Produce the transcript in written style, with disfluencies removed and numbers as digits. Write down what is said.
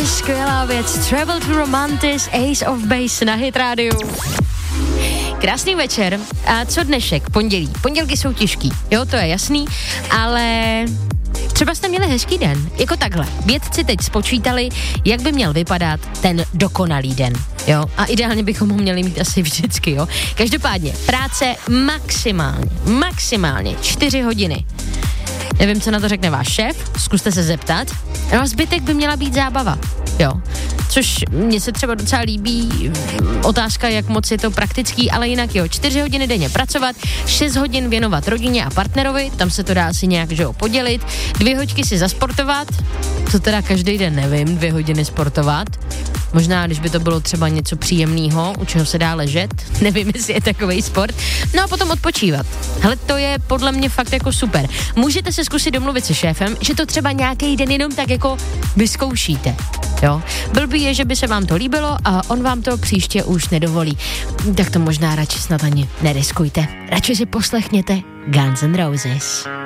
skvělá věc. Travel to Romantis, Ace of Base na Hit Radio. Krásný večer. A co dnešek? Pondělí. Pondělky jsou těžký, jo, to je jasný, ale třeba jste měli hezký den. Jako takhle. Vědci teď spočítali, jak by měl vypadat ten dokonalý den, jo. A ideálně bychom ho měli mít asi vždycky, jo. Každopádně, práce maximálně 4 hodiny. Nevím, co na to řekne váš šéf, zkuste se zeptat. No a zbytek by měla být zábava, jo. Což mně se třeba docela líbí, otázka, jak moc je to praktický, ale jinak jo, 4 hodiny denně pracovat, 6 hodin věnovat rodině a partnerovi, tam se to dá asi nějak, že jo, podělit, 2 hoďky si zasportovat, to teda každý den nevím, 2 hodiny sportovat, možná, když by to bylo třeba něco příjemného, u čeho se dá ležet, nevím, jestli je takovej sport, no a potom odpočívat. Hele, to je podle mě fakt jako super. Můžete se zkusit domluvit se šéfem, že to třeba nějaký den jenom tak jako vyzkoušíte, jo. Blbý je, že by se vám to líbilo a on vám to příště už nedovolí. Tak to možná radši snad ani neriskujte. Radši si poslechněte Guns N' Roses.